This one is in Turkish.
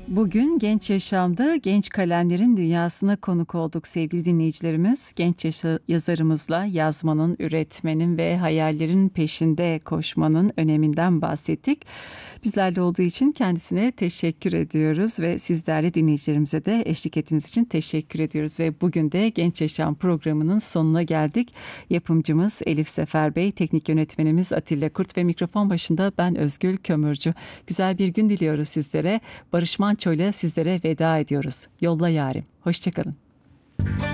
Bugün Genç Yaşam'da genç kalemlerin dünyasına konuk olduk sevgili dinleyicilerimiz. Yazarımızla yazmanın, üretmenin ve hayallerin peşinde koşmanın öneminden bahsettik. Bizlerle olduğu için kendisine teşekkür ediyoruz ve siz değerli dinleyicilerimize de eşlik ettiğiniz için teşekkür ediyoruz. Ve bugün de Genç Yaşam programının sonuna geldik. Yapımcımız Elif Sefer Bey, teknik yönetmenimiz Atilla Kurt ve mikrofon başında ben Özgül Kömürcü. Güzel bir gün diliyoruz sizlere. Barış Manço'yla sizlere veda ediyoruz. Yolla yarim. Hoşça kalın.